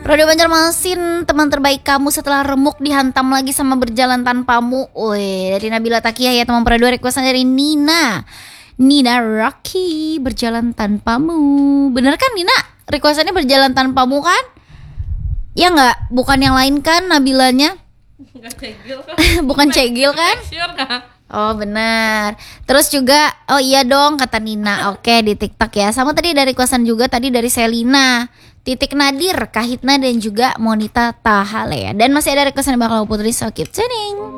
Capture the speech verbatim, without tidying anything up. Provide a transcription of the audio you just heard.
Rode Banjarmasin, teman terbaik kamu setelah remuk dihantam lagi sama berjalan tanpamu. Wih, dari Nabila Takiyah ya teman perdua, requestan dari Nina. Nina Rocky, berjalan tanpamu. Bener kan Nina? Requestannya berjalan tanpamu kan? Ya nggak? Bukan yang lain kan Nabilanya? Bukan cegil kan? Bukan cegil kan? Sure kan? Oh benar. Terus juga oh iya dong kata Nina. Oke di TikTok ya. Sama tadi dari requestan juga tadi dari Selina, Titik Nadir, Kahitna dan juga Monita Tahale ya. Dan masih ada requestan bakal Putri, so keep tuning.